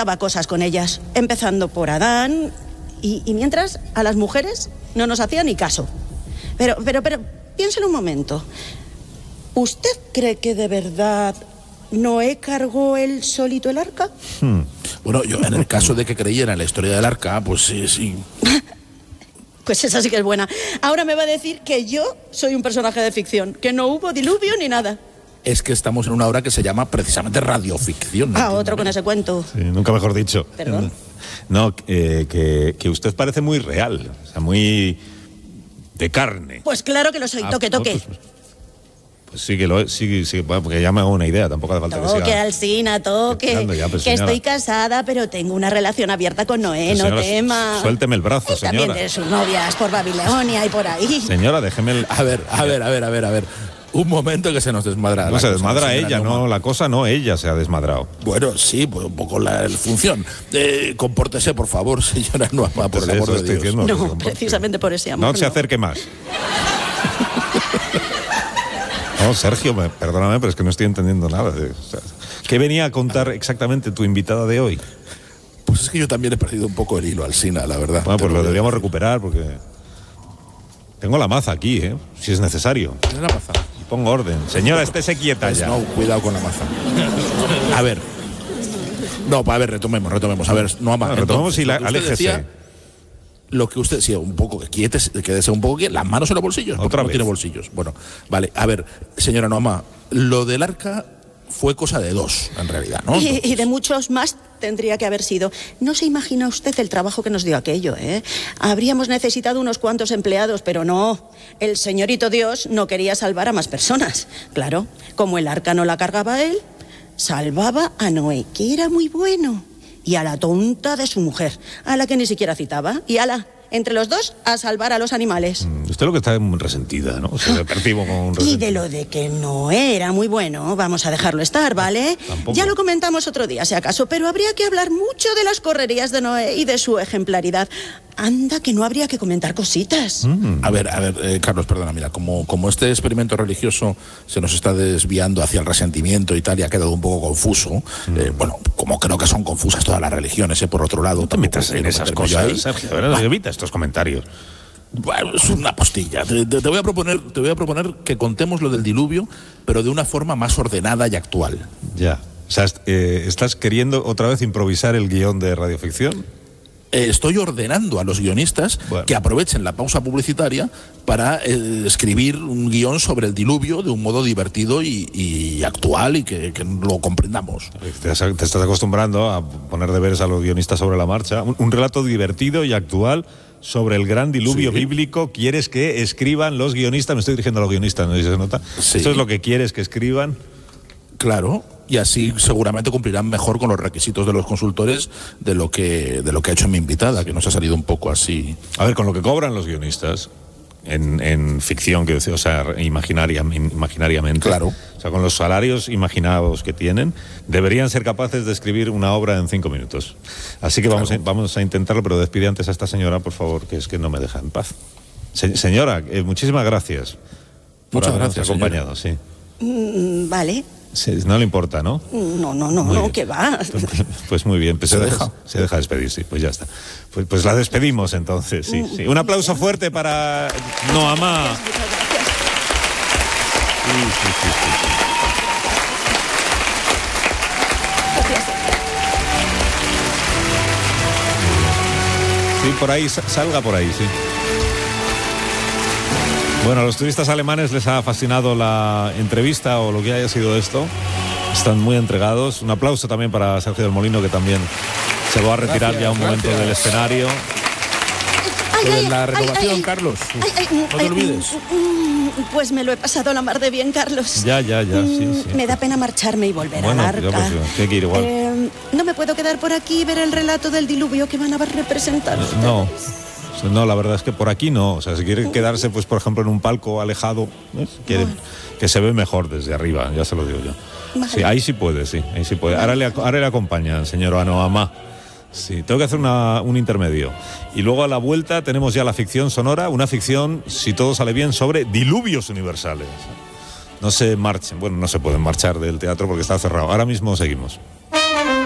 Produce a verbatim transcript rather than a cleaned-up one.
contaba cosas con ellas, empezando por Adán, y, y mientras a las mujeres no nos hacía ni caso. Pero, pero, pero, piénselo un momento. ¿Usted cree que de verdad Noé cargó él solito el arca? Hmm. Bueno, yo en el caso de que creyera en la historia del arca, pues sí, sí. Pues esa sí que es buena. Ahora me va a decir que yo soy un personaje de ficción, que no hubo diluvio ni nada. Es que estamos en una obra que se llama precisamente radioficción. ¿No? Ah, otro con ese cuento. Sí, nunca mejor dicho. ¿Perdón? No, eh, que, que usted parece muy real, o sea, muy de carne. Pues claro que lo soy, Ah, toque, no, toque. pues, pues sí que lo es, sí, sí, bueno, porque ya me hago una idea, tampoco hace falta que Toque, siga. Alsina, toque. Ya, pues, que señora. estoy casada, pero tengo una relación abierta con Noé, Pues, no señora, tema. suélteme el brazo, Y también señora. tiene sus novias por Babilonia y por ahí. Señora, déjeme el... A ver, a ver, a ver, a ver, a ver. Un momento que se nos desmadra. No la se cosa, desmadra señora ella, Noma. no, la cosa no, ella se ha desmadrado. Bueno, sí, pues un poco la, la función. Eh, compórtese, por favor, señora Nuama, por el Eso amor de estoy Dios. diciendo. No, Porque- precisamente por ese amor. No se acerque más. No, Sergio, me- perdóname, pero es que no estoy entendiendo nada. de- o sea, ¿qué venía a contar exactamente tu invitada de hoy? Pues es que yo también he perdido un poco el hilo al Sina, la verdad. Bueno, pues Te lo digo. deberíamos recuperar porque... Tengo la maza aquí, ¿eh? Si es necesario. ¿Tiene la maza? Y pongo orden. Señora, estése quieta Pues ya. no, cuidado con la maza. A ver. No, a ver, retomemos, retomemos. A ver, no ama. Bueno, retomemos y la- lo que usted aléjese. decía, lo que usted decía, un poco, quietes, quédese un poco quieto, las manos en los bolsillos, porque Otra no vez. tiene bolsillos. Bueno, vale, a ver, señora Noama, lo del arca fue cosa de dos, en realidad, ¿no? Y, Entonces, y de muchos más tendría que haber sido. No se imagina usted el trabajo que nos dio aquello, ¿eh? Habríamos necesitado unos cuantos empleados, pero no. El señorito Dios no quería salvar a más personas. Claro, como el arca no la cargaba él, salvaba a Noé, que era muy bueno, y a la tonta de su mujer, a la que ni siquiera citaba, y ala, entre los dos, a salvar a los animales. Mm, Usted lo que está es muy resentida, ¿no? Se le percibo como un Y resentido. de lo de que no era muy bueno, vamos a dejarlo estar, ¿vale? Tampoco. Ya lo comentamos otro día, si acaso, pero habría que hablar mucho de las correrías de Noé y de su ejemplaridad. Anda, que no habría que comentar cositas. A ver, a ver, eh, Carlos, perdona, mira, como, como este experimento religioso se nos está desviando hacia el resentimiento y tal, y ha quedado un poco confuso, eh, bueno, como creo que son confusas todas las religiones, eh, por otro lado. No te metas en esas cosas, Ahí. Sergio. De verdad, evita estos comentarios. Bueno, es una postilla. Te, te- te voy a proponer, te voy a proponer que contemos lo del diluvio, pero de una forma más ordenada y actual. Ya. O sea, est- eh, ¿estás queriendo otra vez improvisar el guión de radioficción? Eh, estoy ordenando a los guionistas Bueno. que aprovechen la pausa publicitaria para eh, escribir un guión sobre el diluvio de un modo divertido y, y actual y que, que lo comprendamos. Te, has- te estás acostumbrando a poner deberes a los guionistas sobre la marcha. Un, un relato divertido y actual sobre el gran diluvio Sí. bíblico. ¿Quieres que escriban los guionistas? Me estoy dirigiendo a los guionistas, ¿no? ¿Y se nota? Sí. ¿Esto es lo que quieres que escriban? Claro, y así seguramente cumplirán mejor con los requisitos de los consultores de lo que de lo que ha hecho mi invitada, que nos ha salido un poco así. A ver, con lo que cobran los guionistas en, en ficción, que, o sea, imaginaria, imaginariamente. Claro. O sea, con los salarios imaginados que tienen, deberían ser capaces de escribir una obra en cinco minutos. Así que vamos, Claro. a, vamos a intentarlo, pero despide antes a esta señora, por favor, que es que no me deja en paz. Se- señora, eh, muchísimas gracias. por Muchas habernos gracias, acompañado, sí. Mm, vale. Sí, no le importa, ¿no? No, no, no, Muy no, bien. que va. Pues muy bien, pues se, ¿Se deja, deja? se deja despedir, sí, pues ya está. Pues, pues la despedimos entonces, sí, sí. Un aplauso fuerte para Noamá. Muchas gracias. Sí, sí, sí, sí. Gracias. Sí, por ahí, sa- salga por ahí, sí. Bueno, a los turistas alemanes les ha fascinado la entrevista o lo que haya sido esto. Están muy entregados. Un aplauso también para Sergio del Molino, que también se va a retirar Gracias, ya un momento gracias. del escenario. Ay, Lo de ay, la ay, renovación, ay, Carlos. ay, ay, No te ay, olvides. mm, Pues me lo he pasado la mar de bien, Carlos. Ya, ya, ya, sí, Mm, sí. Me da pena marcharme y volver Bueno, al ya, arca. pues, hay que ir igual. Eh, no me puedo quedar por aquí y ver el relato del diluvio que van a representar ustedes. No, no, la verdad es que por aquí no. O sea, si quiere quedarse, pues por ejemplo, en un palco alejado, ¿eh? Quiere- que se ve mejor desde arriba, ya se lo digo yo. Vale. Sí, ahí sí puede, sí, ahí sí puede. Ahora le, ac- ahora le acompaña, señor Anoamá. Sí, tengo que hacer una, un intermedio. Y luego a la vuelta tenemos ya la ficción sonora, una ficción, si todo sale bien, sobre diluvios universales. No se marchen, bueno, no se pueden marchar del teatro porque está cerrado. Ahora mismo seguimos.